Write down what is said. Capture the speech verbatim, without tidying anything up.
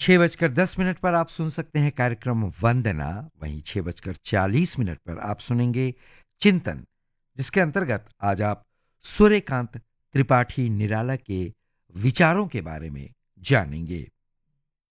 छह बजकर दस मिनट पर आप सुन सकते हैं कार्यक्रम वंदना। वहीं छह बजकर चालीस मिनट पर आप सुनेंगे चिंतन, जिसके अंतर्गत आज आप सूर्यकांत त्रिपाठी निराला के विचारों के बारे में जानेंगे।